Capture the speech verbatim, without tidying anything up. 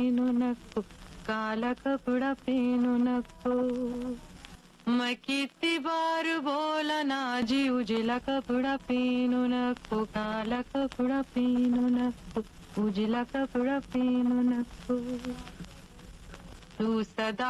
पीनू नको, काला कपड़ा पीनू नको। मैं कितनी बार बोला ना जी, उजला कपड़ा पीनू नको, काला कपड़ा पीनू नको, उजला कपड़ा पीनू नको। तू सदा